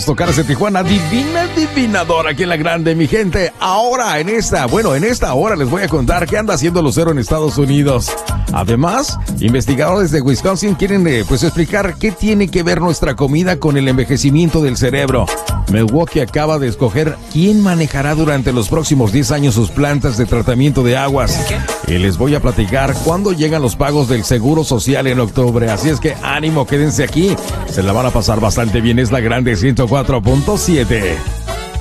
Los Tocares de Tijuana, divina, divinador aquí en La Grande, mi gente. Ahora, en esta hora les voy a contar qué anda haciendo Lucero en Estados Unidos. Además, investigadores de Wisconsin quieren explicar qué tiene que ver nuestra comida con el envejecimiento del cerebro. Milwaukee acaba de escoger quién manejará durante los próximos 10 años sus plantas de tratamiento de aguas. Y les voy a platicar cuándo llegan los pagos del Seguro Social en octubre. Así es que ánimo, quédense aquí. Se la van a pasar bastante bien. Es La Grande 104.7.